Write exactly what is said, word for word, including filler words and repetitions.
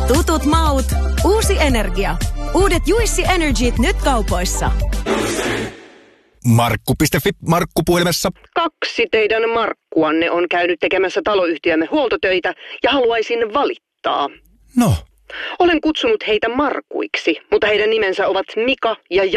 Tutut maut, uusi energia. Uudet Juissi Energyt nyt kaupoissa. Markku piste fi, Markku puhelimessa. Kaksi teidän Markkuanne on käynyt tekemässä taloyhtiömme huoltotöitä ja haluaisin valittaa. No? Olen kutsunut heitä Markuiksi, mutta heidän nimensä ovat Mika ja